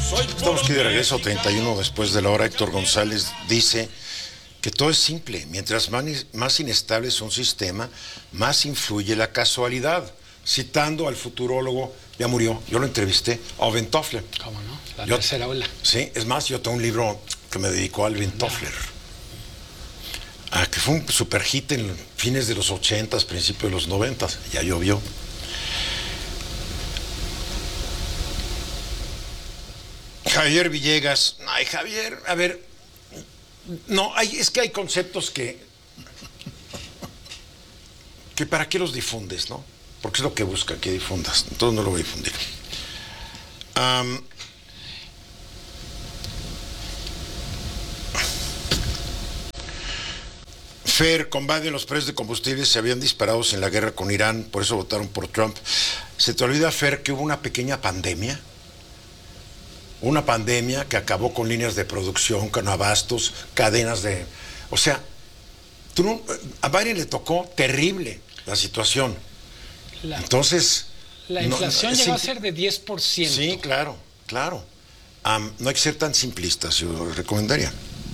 Estamos aquí de regreso, 31 después de la hora. Héctor González dice que todo es simple. Mientras más inestable es un sistema, más influye la casualidad. Citando al futurólogo, ya murió, yo lo entrevisté, Alvin Toffler. ¿Cómo no? La tercera ola. Sí, es más, yo tengo un libro que me dedicó a Alvin Toffler. Que fue un super hit en fines de los 80s, principios de los 90s. Ya llovió. Javier Villegas. Ay, Javier, a ver. No, es que hay conceptos que para qué los difundes, ¿no? Porque es lo que busca, que difundas. Entonces no lo voy a difundir. Fer, combaten los precios de combustibles, se habían disparado en la guerra con Irán, por eso votaron por Trump. ¿Se te olvida, Fer, que hubo una pequeña pandemia? Una pandemia que acabó con líneas de producción, con abastos, cadenas de... O sea, a Biden le tocó terrible la situación. Entonces... La inflación llegó a ser de 10%. Sí, claro. No hay que ser tan simplistas, yo lo recomendaría.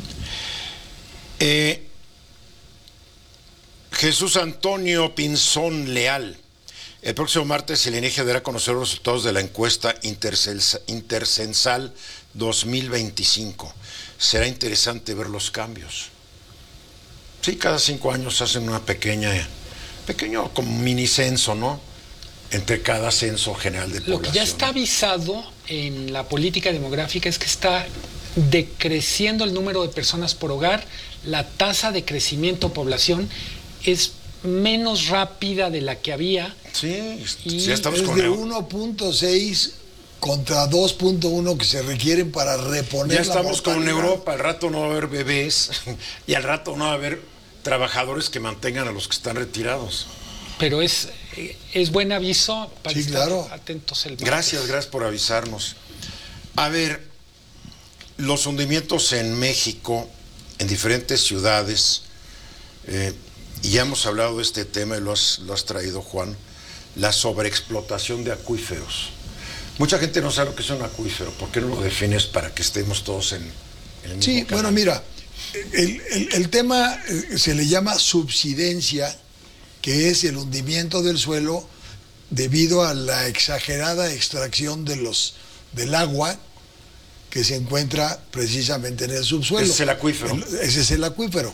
Jesús Antonio Pinzón Leal. El próximo martes el INEGI dará a conocer los resultados de la encuesta intercensal 2025. Será interesante ver los cambios. Sí, cada 5 años hacen una pequeño como mini censo, ¿no? Entre cada censo general de población. Lo que ya está avisado en la política demográfica es que está decreciendo el número de personas por hogar, la tasa de crecimiento de población es menos rápida de la que había. Sí, ya estamos con de 1.6 contra 2.1 que se requieren para reponer. Ya estamos con Europa, al rato no va a haber bebés y al rato no va a haber trabajadores que mantengan a los que están retirados. Pero es buen aviso para estar atentos el martes. Gracias por avisarnos. A ver, los hundimientos en México, en diferentes ciudades, y ya hemos hablado de este tema y lo has traído, Juan, la sobreexplotación de acuíferos. Mucha gente no sabe lo que es un acuífero. ¿Por qué no lo defines para que estemos todos en el mismo canal? Bueno, mira, el tema se le llama subsidencia, que es el hundimiento del suelo debido a la exagerada extracción del agua que se encuentra precisamente en el subsuelo. Ese es el acuífero. Ese es el acuífero.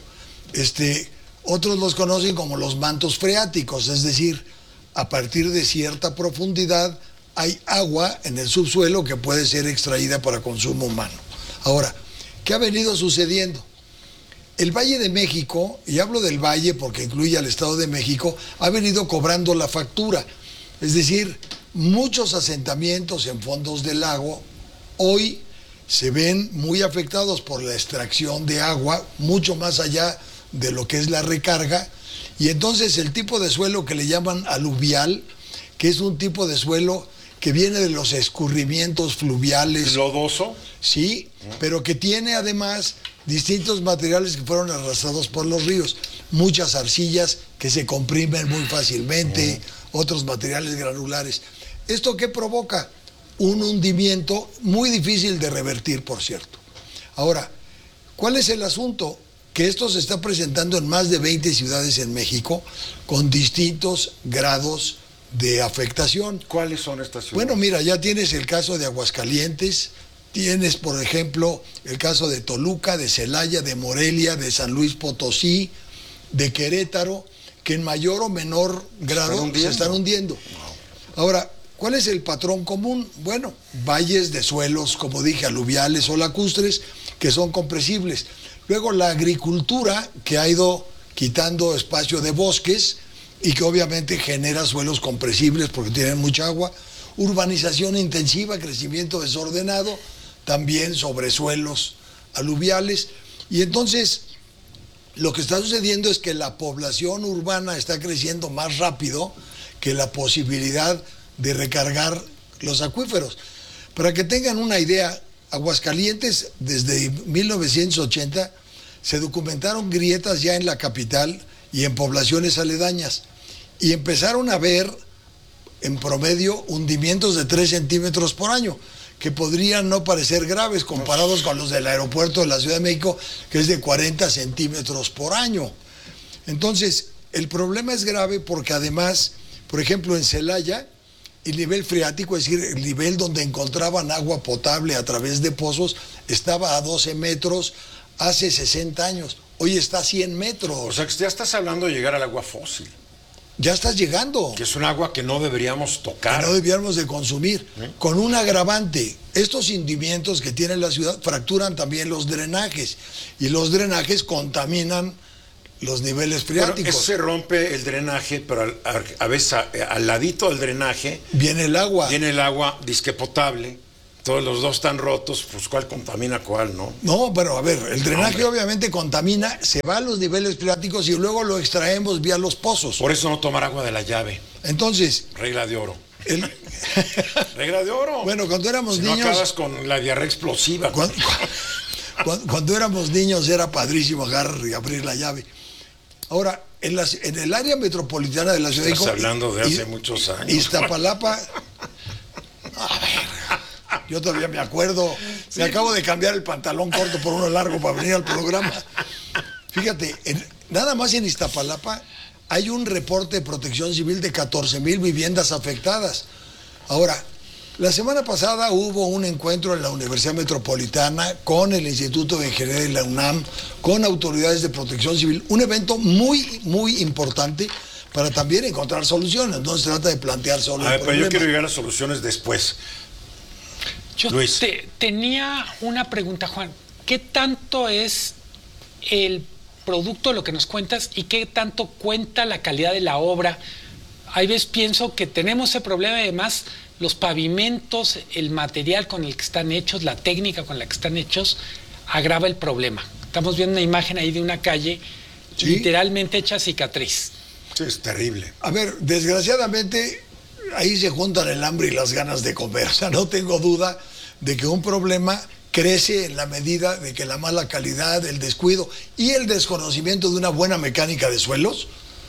Otros los conocen como los mantos freáticos, es decir, a partir de cierta profundidad hay agua en el subsuelo que puede ser extraída para consumo humano. Ahora, ¿qué ha venido sucediendo? El Valle de México, y hablo del Valle porque incluye al Estado de México, ha venido cobrando la factura. Es decir, muchos asentamientos en fondos del lago hoy se ven muy afectados por la extracción de agua, mucho más allá de lo que es la recarga, y entonces el tipo de suelo que le llaman aluvial, que es un tipo de suelo que viene de los escurrimientos fluviales. ¿Lodoso? Sí, pero que tiene además distintos materiales que fueron arrastrados por los ríos, muchas arcillas que se comprimen muy fácilmente, otros materiales granulares. ¿Esto qué provoca? Un hundimiento muy difícil de revertir, por cierto. Ahora, ¿cuál es el asunto? Que esto se está presentando en más de 20 ciudades en México con distintos grados de afectación. ¿Cuáles son estas ciudades? Bueno, mira, ya tienes el caso de Aguascalientes, tienes, por ejemplo, el caso de Toluca, de Celaya, de Morelia, de San Luis Potosí, de Querétaro, que en mayor o menor grado se están hundiendo. Ahora, ¿cuál es el patrón común? Bueno, valles de suelos, como dije, aluviales o lacustres, que son compresibles. Luego la agricultura, que ha ido quitando espacio de bosques y que obviamente genera suelos compresibles porque tienen mucha agua. Urbanización intensiva, crecimiento desordenado, también sobre suelos aluviales. Y entonces lo que está sucediendo es que la población urbana está creciendo más rápido que la posibilidad de recargar los acuíferos. Para que tengan una idea, Aguascalientes, desde 1980, se documentaron grietas ya en la capital y en poblaciones aledañas, y empezaron a ver, en promedio, hundimientos de 3 centímetros por año, que podrían no parecer graves comparados con los del aeropuerto de la Ciudad de México, que es de 40 centímetros por año. Entonces, el problema es grave porque además, por ejemplo, en Celaya, el nivel freático, es decir, el nivel donde encontraban agua potable a través de pozos, estaba a 12 metros hace 60 años. Hoy está a 100 metros. O sea, que ya estás hablando de llegar al agua fósil. Ya estás llegando. Que es un agua que no deberíamos tocar. Que no deberíamos de consumir. Con un agravante. Estos hundimientos que tiene la ciudad fracturan también los drenajes. Y los drenajes contaminan los niveles freáticos. Bueno, eso se rompe el drenaje, pero a veces al ladito del drenaje viene el agua. Viene el agua disque potable. Todos los dos están rotos, pues ¿cuál contamina cuál, no? No, pero a ver, el drenaje obviamente contamina, se va a los niveles freáticos y luego lo extraemos vía los pozos. Por eso no tomar agua de la llave. Entonces... Regla de oro. Regla de oro. Bueno, cuando éramos si niños... no acabas con la diarrea explosiva. Cuando éramos niños era padrísimo agarrar y abrir la llave. Ahora, en el área metropolitana de la Ciudad de México... Estás hablando de hace muchos años. Iztapalapa... A ver... Yo todavía me acuerdo, me acabo de cambiar el pantalón corto por uno largo para venir al programa. Fíjate, nada más en Iztapalapa hay un reporte de Protección Civil de 14,000 viviendas afectadas. Ahora, la semana pasada hubo un encuentro en la Universidad Metropolitana con el Instituto de Ingeniería de la UNAM, con autoridades de Protección Civil, un evento muy, muy importante para también encontrar soluciones. No se trata de plantear solo el problema. Pero yo quiero llegar a las soluciones después. Yo tenía una pregunta, Juan. ¿Qué tanto es el producto de lo que nos cuentas y qué tanto cuenta la calidad de la obra? Hay veces pienso que tenemos ese problema y además los pavimentos, el material con el que están hechos, la técnica con la que están hechos, agrava el problema. Estamos viendo una imagen ahí de una calle literalmente hecha cicatriz. Sí, es terrible. A ver, desgraciadamente... Ahí se juntan el hambre y las ganas de comer. O sea, no tengo duda de que un problema crece en la medida de que la mala calidad, el descuido y el desconocimiento de una buena mecánica de suelos,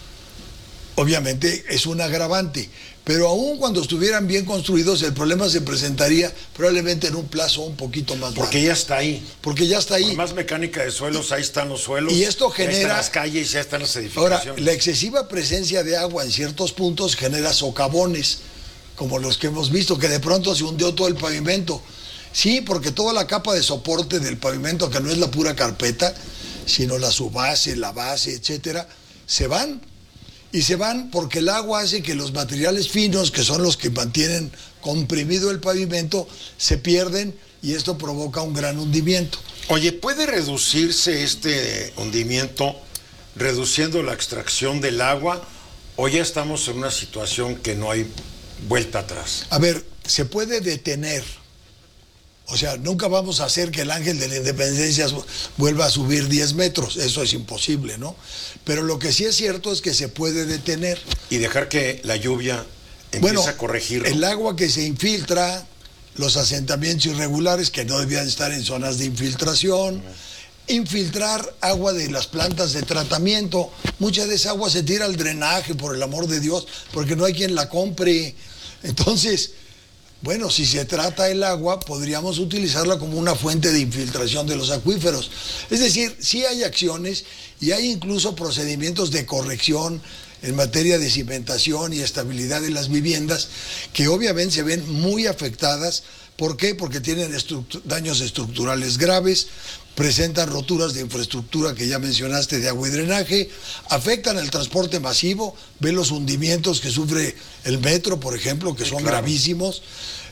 obviamente es un agravante. Pero aún cuando estuvieran bien construidos, el problema se presentaría probablemente en un plazo un poquito más largo. Porque ya está ahí. Porque ya está ahí. Por más mecánica de suelos, ahí están los suelos. Y esto genera... Ya están las calles, ya están las edificaciones. Ahora, la excesiva presencia de agua en ciertos puntos genera socavones, como los que hemos visto, que de pronto se hundió todo el pavimento. Sí, porque toda la capa de soporte del pavimento, que no es la pura carpeta, sino la subbase, la base, etcétera, se van. Y se van porque el agua hace que los materiales finos, que son los que mantienen comprimido el pavimento, se pierden y esto provoca un gran hundimiento. Oye, ¿puede reducirse este hundimiento reduciendo la extracción del agua o ya estamos en una situación que no hay vuelta atrás? A ver, se puede detener. O sea, nunca vamos a hacer que el Ángel de la Independencia vuelva a subir 10 metros. Eso es imposible, ¿no? Pero lo que sí es cierto es que se puede detener. Y dejar que la lluvia empiece a corregirlo. El agua que se infiltra, los asentamientos irregulares que no debían estar en zonas de infiltración, infiltrar agua de las plantas de tratamiento. Mucha de esa agua se tira al drenaje, por el amor de Dios, porque no hay quien la compre. Entonces... Bueno, si se trata el agua, podríamos utilizarla como una fuente de infiltración de los acuíferos. Es decir, sí hay acciones y hay incluso procedimientos de corrección en materia de cimentación y estabilidad de las viviendas que obviamente se ven muy afectadas. ¿Por qué? Porque tienen daños estructurales graves, presentan roturas de infraestructura que ya mencionaste de agua y drenaje, afectan el transporte masivo, ve los hundimientos que sufre el metro, por ejemplo, que son gravísimos,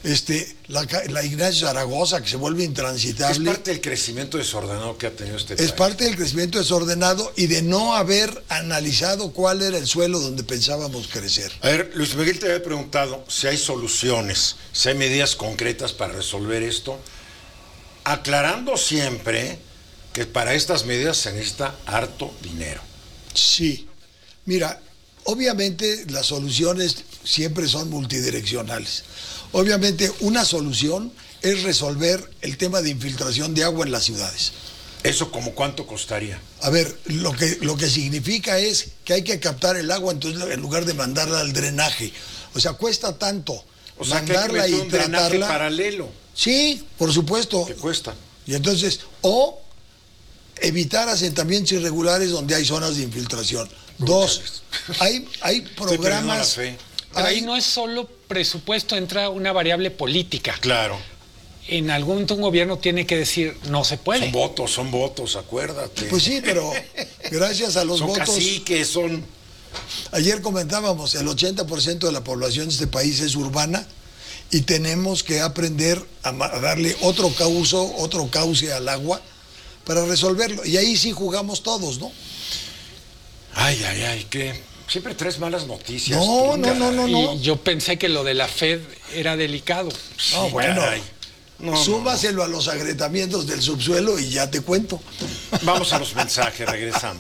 la Ignacio Zaragoza, que se vuelve intransitable. Es parte del crecimiento desordenado que ha tenido este país. Es parte del crecimiento desordenado y de no haber analizado cuál era el suelo donde pensábamos crecer. A ver, Luis Miguel te había preguntado si hay soluciones, si hay medidas concretas para resolver esto, aclarando siempre que para estas medidas se necesita harto dinero. Sí. Mira, obviamente las soluciones siempre son multidireccionales. Obviamente una solución es resolver el tema de infiltración de agua en las ciudades. ¿Eso como cuánto costaría? A ver, lo que significa es que hay que captar el agua, entonces en lugar de mandarla al drenaje. O sea, cuesta tanto o sea, mandarla que hay que meter y un drenaje tratarla paralelo. Sí, por supuesto. ¿Qué cuesta? Y entonces, o evitar asentamientos irregulares donde hay zonas de infiltración. Dos, hay Estoy perdiendo la programas. fe. Pero ahí no es solo presupuesto, entra una variable política. Claro. En algún momento un gobierno tiene que decir, no se puede. Son votos, acuérdate. Pues sí, pero gracias a los son votos. caciques, son. Ayer comentábamos, el 80% de la población de este país es urbana y tenemos que aprender a darle otro cauce al agua para resolverlo. Y ahí sí jugamos todos, ¿no? Ay, que siempre traes malas noticias. No, tú, no, no, no, no. Y yo pensé que lo de la Fed era delicado. No, Sí, bueno, caray. No, súmaselo a los agrietamientos del subsuelo y ya te cuento. Vamos a los mensajes, regresamos.